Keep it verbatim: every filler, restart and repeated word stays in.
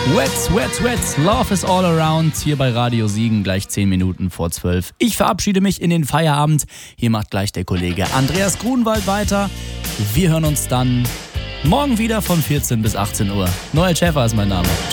Wet, wet, wet, love is all around. Hier bei Radio Siegen, gleich zehn Minuten vor zwölf. Ich verabschiede mich in den Feierabend. Hier macht gleich der Kollege Andreas Grunwald weiter. Wir hören uns dann morgen wieder von vierzehn bis achtzehn Uhr. Noel Schäfer ist mein Name.